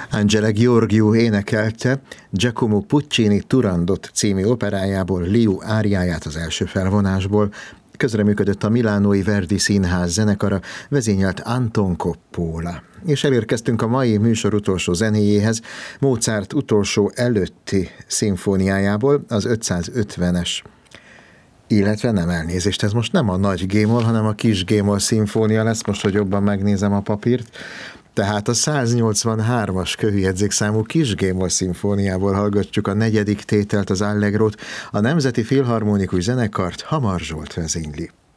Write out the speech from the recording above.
Angela Gheorghiu énekelte Giacomo Puccini Turandot című operájából Liu áriáját az első felvonásból. Közreműködött a milánói Verdi Színház zenekara, vezényelt Anton Coppola. És elérkeztünk a mai műsor utolsó zenéjéhez, Mozart utolsó előtti szimfóniájából, az 550-es. Illetve nem, elnézést, ez most nem a nagy G-moll, hanem a kis G-moll szimfónia lesz, most, hogy jobban megnézem a papírt. Tehát a 183-as kőjegyzékszámú kis G-moll szimfóniából hallgatjuk a negyedik tételt, az Allegrót, a Nemzeti Filharmonikus Zenekart Hamar Zsolt vezényli.